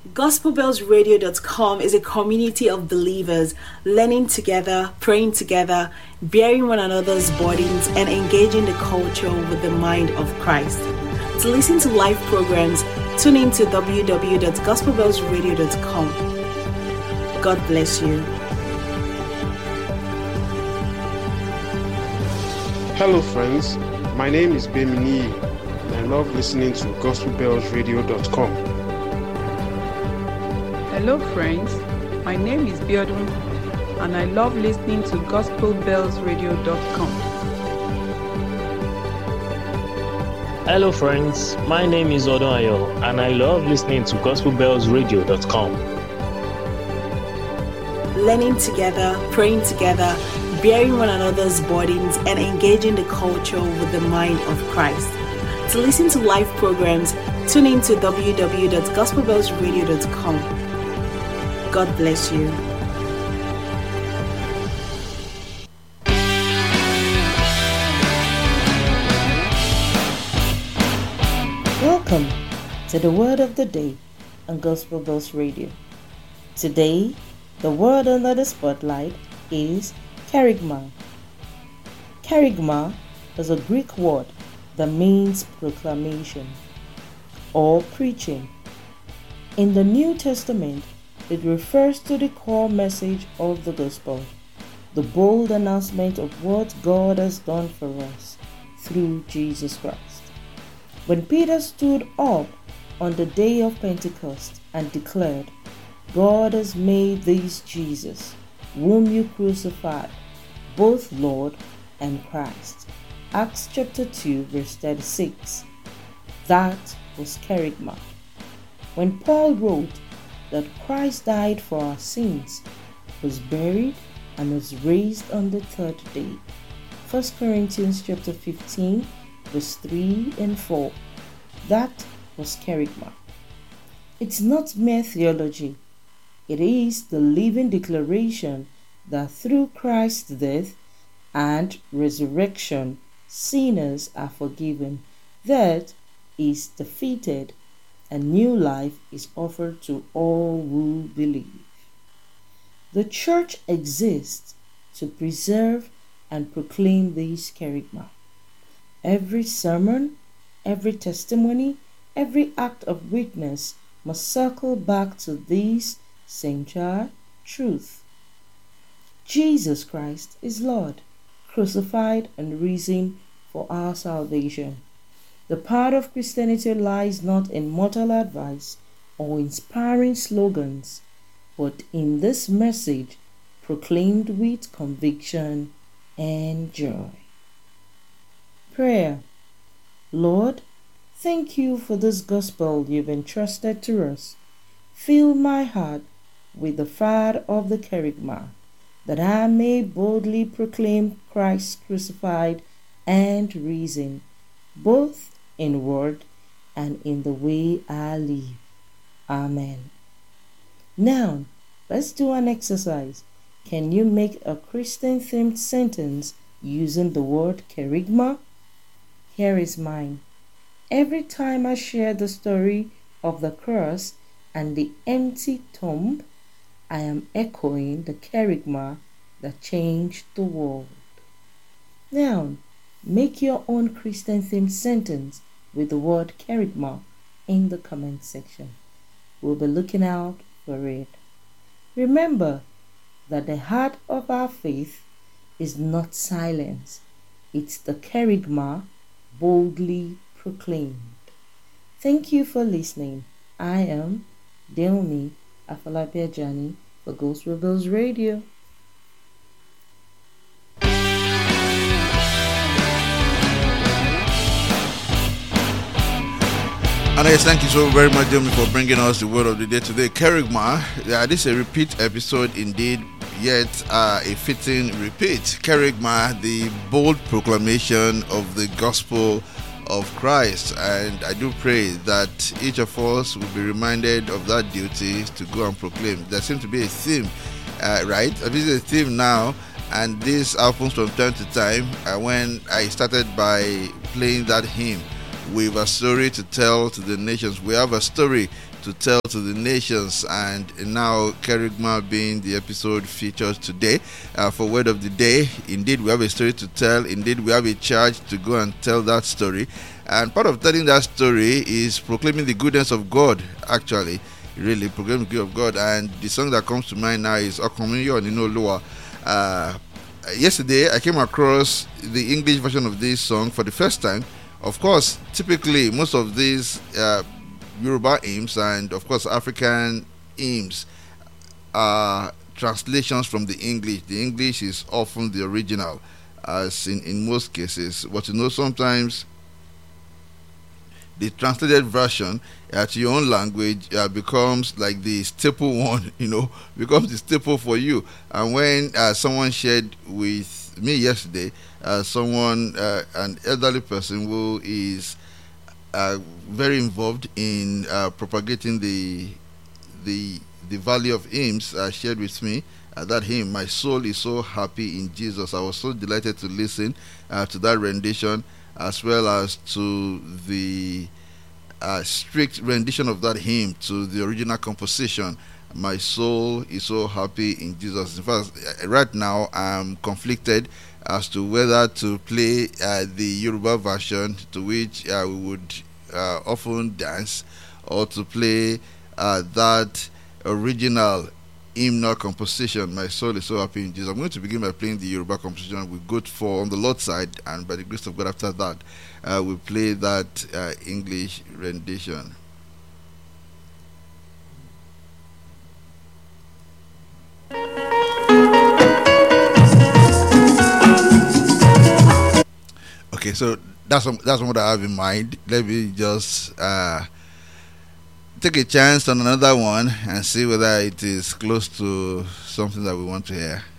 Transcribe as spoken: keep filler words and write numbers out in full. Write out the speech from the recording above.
gospel bells radio dot com is a community of believers learning together, praying together, bearing one another's burdens, and engaging the culture with the mind of Christ. To listen to live programs, tune in to w w w dot gospel bells radio dot com. God bless you. Hello friends, my name is Bemini and I love listening to gospel bells radio dot com. Hello friends, my name is Biodun and I love listening to gospel bells radio dot com. Hello friends, my name is Odonayo and I love listening to gospel bells radio dot com. Learning together, praying together, bearing one another's burdens, and engaging the culture with the mind of Christ. To listen to live programs, tune in to w w w dot gospel bells radio dot com. God bless you. Welcome to the Word of the Day on Gospel Bells Radio. Today, the word under the spotlight is kerygma. Kerygma is a Greek word that means proclamation or preaching. In the New Testament, it refers to the core message of the gospel, the bold announcement of what God has done for us through Jesus Christ. When Peter stood up on the day of Pentecost and declared, "God has made this Jesus, whom you crucified, both Lord and Christ." Acts chapter two, verse thirty-six. That was kerygma. When Paul wrote that Christ died for our sins, was buried, and was raised on the third day. First Corinthians chapter fifteen, verse three and four. That was kerygma. It's not mere theology. It is the living declaration that through Christ's death and resurrection, sinners are forgiven, death is defeated, and new life is offered to all who believe. The church exists to preserve and proclaim this kerygma. Every sermon, every testimony, every act of witness must circle back to this central truth. Jesus Christ is Lord, crucified and risen for our salvation. The power of Christianity lies not in mortal advice or inspiring slogans, but in this message proclaimed with conviction and joy. Prayer. Lord, thank you for this gospel you've entrusted to us. Fill my heart with the fire of the kerygma, that I may boldly proclaim Christ crucified and risen, both in word and in the way I live. Amen. Now, let's do an exercise. Can you make a Christian-themed sentence using the word kerygma? Here is mine. Every time I share the story of the cross and the empty tomb, I am echoing the kerygma that changed the world. Now, make your own Christian-themed sentence with the word kerygma in the comment section. We'll be looking out for it. Remember that the heart of our faith is not silence. It's the kerygma boldly proclaimed. Thank you for listening. I am Deomi Afalabiajani for Gospel Bells Radio. And yes, thank you so very much, Jeremy, for bringing us the word of the day today. Kerygma, yeah, this is a repeat episode indeed, yet uh, a fitting repeat. Kerygma, the bold proclamation of the gospel of Christ. And I do pray that each of us will be reminded of that duty to go and proclaim. There seems to be a theme, uh, right? This is a theme now, and this happens from time to time. Uh, when I started by playing that hymn, We have a story to tell to the nations. We have a story to tell to the nations. And now, Kerygma being the episode featured today uh, for Word of the Day. Indeed, we have a story to tell. Indeed, we have a charge to go and tell that story. And part of telling that story is proclaiming the goodness of God, actually. Really, proclaiming the goodness of God. And the song that comes to mind now is Okomiyo Nino Loa. Uh, yesterday, I came across the English version of this song for the first time. Of course, typically, most of these uh, Yoruba hymns and, of course, African hymns are translations from the English. The English is often the original, as in, in most cases. But you know, sometimes the translated version uh, to your own language uh, becomes like the staple one, you know, becomes the staple for you. And when uh, someone shared with me yesterday, uh, someone, uh, an elderly person who is uh, very involved in uh, propagating the the the value of hymns, uh, shared with me uh, that hymn, "My soul is so happy in Jesus." I was so delighted to listen uh, to that rendition, as well as to the uh, strict rendition of that hymn to the original composition. My soul is so happy in Jesus. In fact, right now I'm conflicted as to whether to play uh, the Yoruba version, to which uh, we would uh, often dance, or to play uh, that original hymnal composition, "My soul is so happy in Jesus." I'm going to begin by playing the Yoruba composition with good for on the Lord's side, and by the grace of God, after that, uh, we'll play that uh, English rendition. Okay, so that's that's what I have in mind. Let me just uh, take a chance on another one and see whether it is close to something that we want to hear.